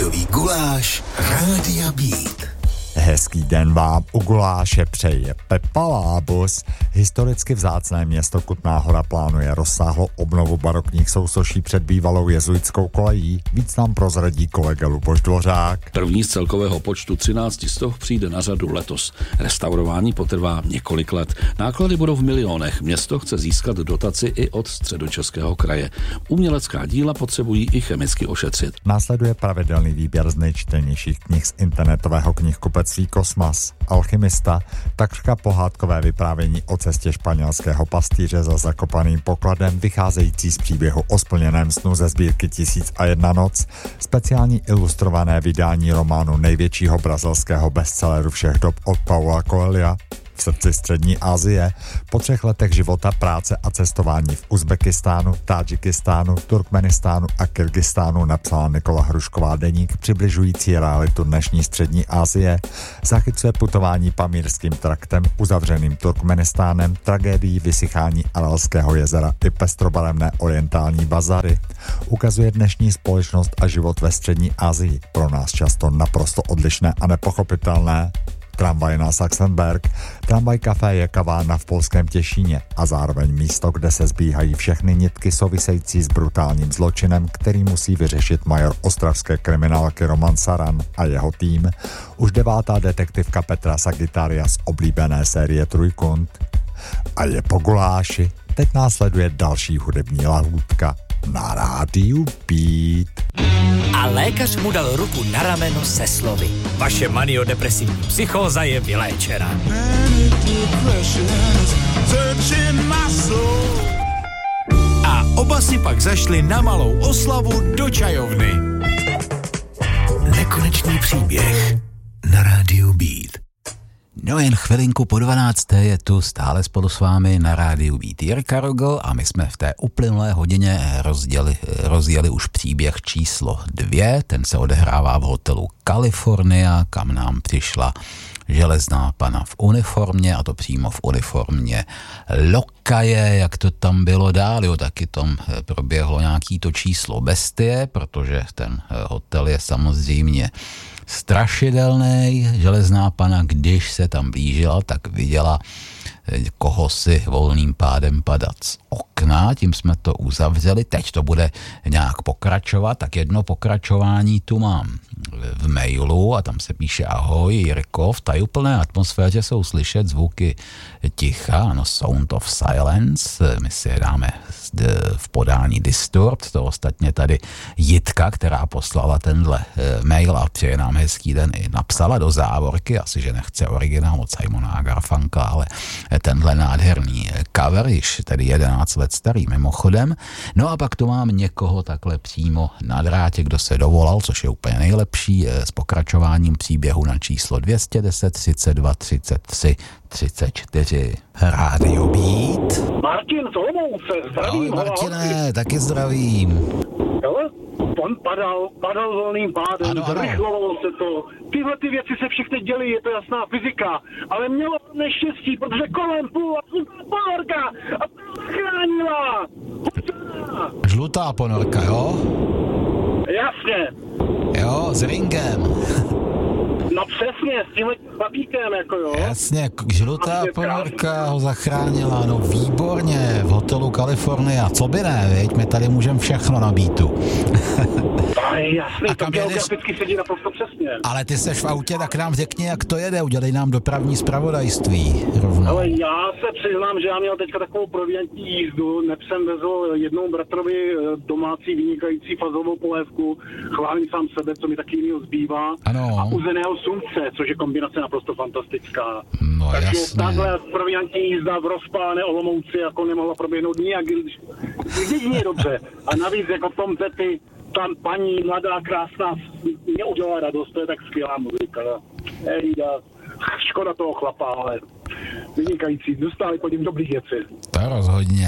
Víkendový guláš Rádia Beat. Hezký den vám u guláše přeje Pepa Lábus. Historicky vzácné město Kutná Hora plánuje rozsáhlou obnovu barokních sousoší před bývalou jezuitskou kolejí. Víc nám prozradí kolega Luboš Dvořák. První z celkového počtu 13 stoh přijde na řadu letos. Restaurování potrvá několik let. Náklady budou v milionech. Město chce získat dotaci i od Středočeského kraje. Umělecká díla potřebují i chemicky ošetřit. Následuje pravidelný výběr z nejčtenějších knih z internetového knihkupectví Kosmas. Alchymista, takřka pohádkové vyprávění o cestě španělského pastýře za zakopaným pokladem, vycházející z příběhu o splněném snu ze sbírky 1001 noc, speciální ilustrované vydání románu největšího brazilského bestselleru všech dob od Paula Coelha. V srdci střední Asie, po 3 letech života, práce a cestování v Uzbekistánu, Tádžikistánu, Turkmenistánu a Kyrgyzstánu napsala Nikola Hrušková deník přibližující realitu dnešní střední Asie, zachycuje putování pamírským traktem uzavřeným Turkmenistánem, tragédií vysychání Aralského jezera i pestrobarevné orientální bazary. Ukazuje dnešní společnost a život ve střední Asii, pro nás často naprosto odlišné a nepochopitelné. Tramvaj na Sachsenberg, tramvaj kafé je kavárna v polském Těšíně a zároveň místo, kde se zbíhají všechny nitky související s brutálním zločinem, který musí vyřešit major ostravské kriminálky Roman Saran a jeho tým, už 9. detektivka Petra Sagittaria z oblíbené série Trojkund. A je po guláši, teď následuje další hudební lahůdka na rádiu Beat. A lékař mu dal ruku na rameno se slovy: vaše maniodepresivní psychóza je vyléčena. A oba si pak zašli na malou oslavu do čajovny. Nekonečný příběh na rádiu Beat. No jen chvilinku po 12. je tu stále spolu s vámi na rádiu Beat Jirka Rogl a my jsme v té uplynulé hodině rozjeli už příběh číslo 2. Ten se odehrává v hotelu California, kam nám přišla železná pana v uniformě, a to přímo v uniformě lokaje, jak to tam bylo dál, jo, taky tam proběhlo nějaký to číslo bestie, protože ten hotel je samozřejmě strašidelný. Železná pana, když se tam blížila, tak viděla koho si volným pádem padat z okna, tím jsme to uzavřeli. Teď to bude nějak pokračovat, tak jedno pokračování tu mám v mailu a tam se píše: ahoj Jirko, v tajuplné atmosféře jsou slyšet zvuky ticha, ano, Sound of Silence, my si je dáme v podání Distort, to ostatně tady Jitka, která poslala tenhle mail a přeje nám hezký den, i napsala do závorky, asi že nechce originál od Simona Garfunka, ale tenhle nádherný cover, již tedy 11 let starý mimochodem. No a pak tu mám někoho takhle přímo na drátě, kdo se dovolal, což je úplně nejlepší, s pokračováním příběhu na číslo 210 32 33 34. Rádio Beat. Martin z Olomouce, zdravím. Ahoj Martine, taky zdravím. Hele, on padal volným pádem, zrychlovalo se to. Tyhle ty věci se všechny děly, je to jasná fyzika, ale mělo neštěstí, protože kolem půl a ponorka a chránila. Žlutá ponorka, jo? Jasně. Jo, s ringem. No přesně, s tímhle papíkem, jako jo. Jasně, žlutá ponorka ho zachránila, no výborně, v hotelu California, co by ne, viď? My tady můžeme všechno na beatu. Ale jasný, A to kam jedeš? geograficky sedí naprosto přesně. Ale ty seš v autě, tak nám řekni, jak to jede, udělej nám dopravní zpravodajství rovnou. Ale já se přiznám, že já měl teďka takovou proviantní jízdu, neb jsem vezl jednomu bratrovi domácí vynikající fazovou polévku, chválím sám sebe, co mi taky jinýho zbývá, Ano. a uzeného slunce, což je kombinace naprosto fantastická. No Takže jasně. takhle proviantní jízda v rozpálené Olomouci jako nemohla proběhnout nijak, když jedině dobře. A navíc jako v tom Tety, tam paní mladá, krásná, mě udělala radost, to je tak skvělá muzika. Ejda, škoda toho chlapa, ale vynikající, dostali po něm dobrý věci. To rozhodně.